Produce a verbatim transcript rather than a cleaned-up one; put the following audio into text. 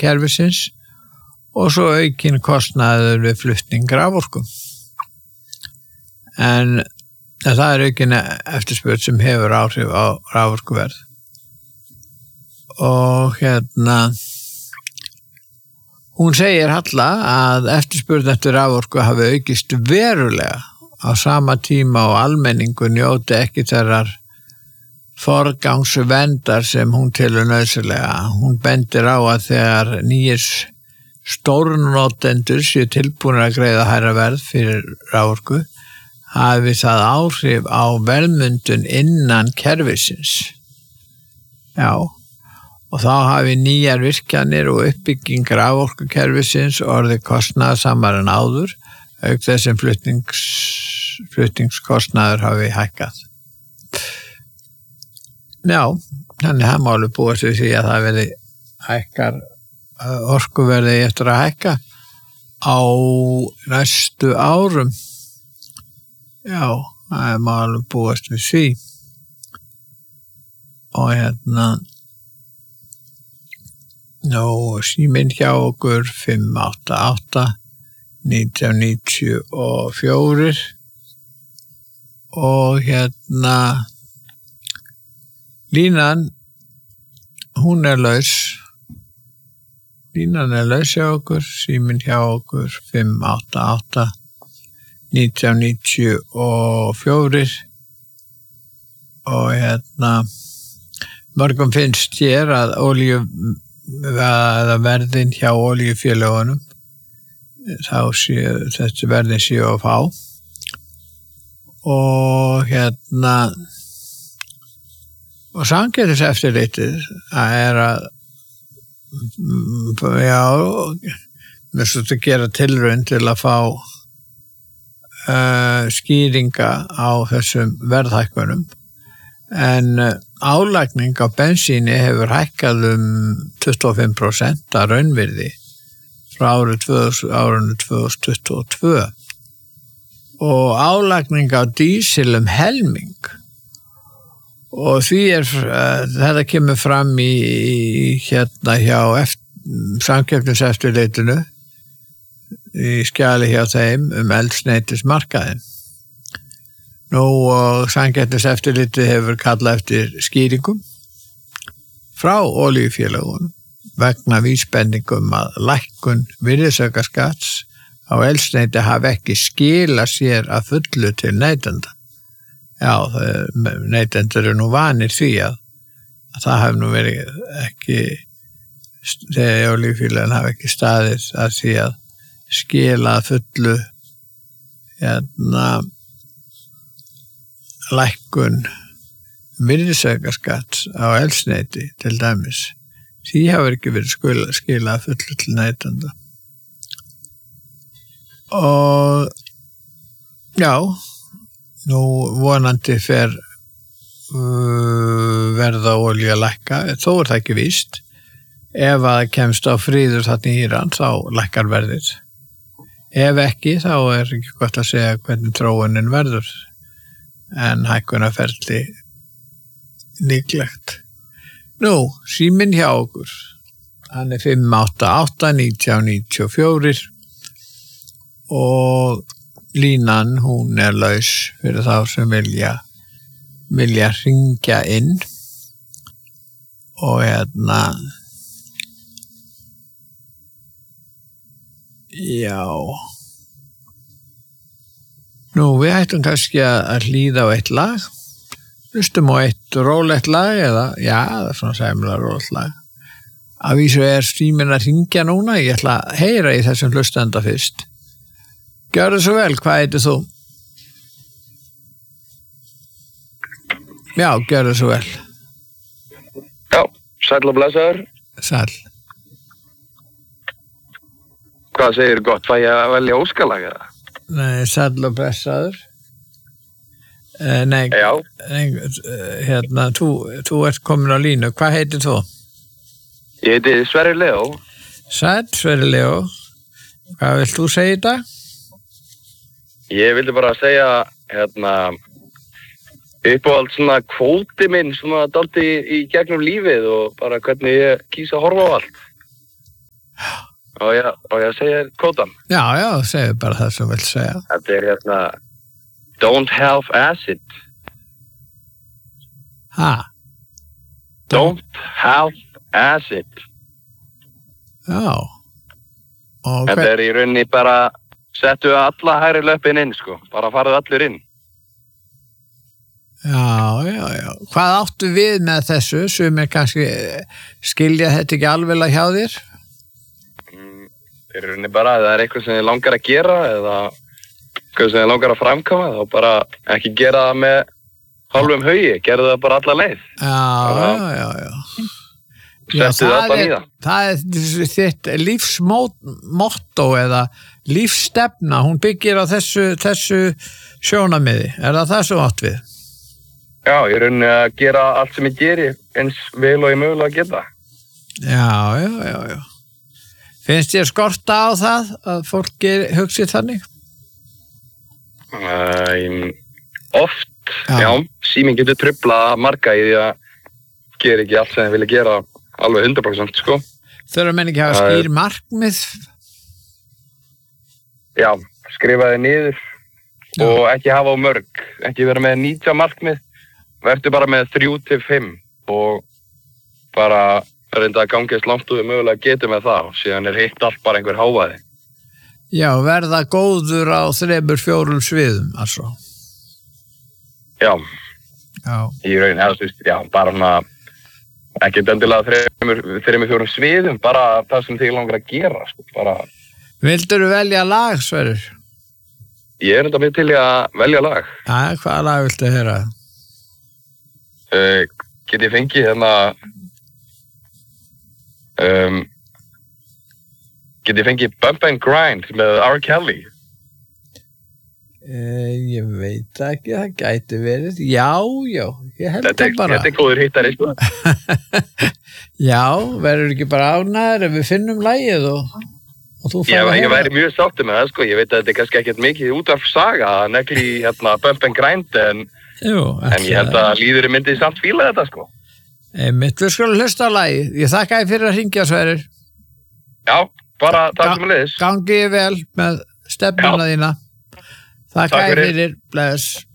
raforkukerfisins og svo aukin kostnaður við flutning raforku. En það er aukin eftirspurn sem hefur áhrif á raforkuverð. Og hérna, hún segir Halla að eftirspurn eftir raforku hafi aukist verulega á sama tíma og almenningu njóti ekki þeirrar forgangsverndar sem hún telur nauðsynlega. Hún bendir á að þegar nýjir stórnotendur séu tilbúnir að greiða hærra verð fyrir raforku hafi það áhrif á verðmyndun innan kerfisins. Já, og þá hafi nýjar virkjanir og uppbygging raforkukerfisins orðið kostnaðarsamar en áður, auk þess sem flutnings, flutningskostnaður hafi hækkað. Já, þannig það má alveg búast við því að það verði hækkar orkuverði eftir að hækka á næstu árum. Já, það má alveg búast við því. Og hérna, nú, síminn hjá okkur fimm átta átta nítján níutíu og fjögur og hérna, línan, hún er laus. Línan er laus hjá okkur, síminn hjá okkur fimm átta átta nítján níutíu og fjögur og hérna mörgum finnst hér að olíu að verðin hjá olíufélögunum þá séu þessi verðin séu að fá og hérna og samkeppniseftirlitið að er að já, við svolítið að gera tilraun til að fá uh, skýringa á þessum verðhækkunum en uh, álagning á bensíni hefur hækkað um tuttugu og fimm prósent að raunvirði frá árinu tvö þúsund tuttugu og tvö og álagning á dísil um helming og því er uh, þetta kemur fram í, í hérna hjá samkeppniseftirlitinu í skjali hjá þeim um eldsneytismarkaðinn. Nú og samkeppniseftirlitið hefur kallað eftir skýringum frá olíufélögunum vegna vísbendingum að lækkun virðisaukaskatts á eldsneyti hafi ekki skilað sér að fullu til neytenda. Já, neytendur eru nú vanir því að, að það hafi nú verið ekki, þegar olíufélögin hafi ekki staðið að því að skila fullu hérna lækkun virðisaukaskatts á eldsneyti til dæmis. Því hafi ekki verið skila, skilað fullu til neytenda. Og já, nú vonandi fer uh, verða olíu að lækka, þó er það ekki víst. Ef að kemst á fríður þarna í Íran, þá lækkar verðið. Ef ekki, þá er ekki gott að segja hvernig þróunin verður. En hækkunarferli líklegt. Nú, síminn hjá okkur. Hann er fimm átta átta nítján níutíu og fjögur og línan, hún er laus fyrir þá sem vilja vilja hringja inn og hérna já nú við ættum kannski að hlýða á eitt lag hlustum á eitt rólegt lag eða já, það er svona sæmilega rólegt lag að vísu er síminn að hringja núna ég ætla að heyra í þessum hlustanda fyrst. Gjörðu svo vel, hvað heitir þú? Já, gjörðu svo vel. Já, sæll og blessaður. Sæll. Hvað segir gott, fæ ég að velja óskalag eða? Nei, sæll og blessaður. Eh, nei, Já. Nei, hérna, þú, þú ert komin á línu. Hvað heitir þú? Ég heiti Sverrir Leó. Sæll, Sverrir Leó. Hvað vilt þú segja í dag? Ég vildi bara segja, hérna, uppáhald svona kvóti minn, svona dalti í, í gegnum lífið og bara hvernig ég kýsa að horfa á allt. og ég, og ég segja kótan. Já, já, segir bara það sem vill segja. Þetta er hérna, don't have acid. Ha? Don't have acid. Já. Og Þetta er í rauninni bara, settu alla hægri löpin inn, sko. Bara farðu allir inn. Já, já, já. Hvað áttu við með þessu sem er kannski skilja þetta ekki alveg hjá þér? Mm, í rauninni bara, það er eitthvað sem þið langar að gera eða eitthvað sem þið langar að framkama, þá bara ekki gera það með hálfum haugi, gerðu það bara alla leið. Já, bara, já, já, já. Já, það, er, í það. það er þitt lífsmotto eða lífsstefna, hún byggir á þessu, þessu sjónamiði. Er það það sem átt við? Já, ég rauninni að gera allt sem ég geri eins vel og ég mögulega geta. Já, já, já, já. Finnst þér skorta á það að fólk hugsi þannig? Um, oft, já, já síminn getur truflað marga í því að gera ekki allt sem þið vilja gera alveg hundrað prósent, sko. Þurfa menn ekki að hafa skýr markmið? Já, skrifa þið niður já. Og ekki hafa á mörg, ekki vera með nítján markmið, verður bara með þrjú til fimm og bara reynda að gangast langt úr mögulega getur með það og síðan er hitt allt bara einhver hávaði. Já, verða góður á þremur fjórum sviðum, altså. Já, já. Í raun, eða þú veist, já, bara svona ekki endilega þremur, þremur fjórum sviðum, bara það sem þig langar að gera, sko, bara. Vildur þú velja lag, Sverrir? Ég er enda með til að velja lag. Já, hvaða lag viltu að heyra? Uh, get ég fengið hérna, um, get ég fengið Bump and Grind með R. Kelly? Uh, ég veit ekki, það gæti verið. Já, já, ég held þetta, það bara. Þetta er góður hittari, sko. Já, verður ekki bara ánæður ef við finnum lagið og, og þú fær að heyra. Ég væri mjög sáttur með það, sko. Ég veit að þetta er kannski ekkert mikið útvarpssaga að negli hérna Bump and Grind, en, Jú, en ég held að líðurinn myndi samt fíla þetta, sko. Einmitt, við skulum hlusta á lagið. Ég þakka þér fyrir að hringja, Sverrir. Já, bara takk sem að leiðis. Gangi ég vel með stefnuna þína. Þakka þér fyrir, bless.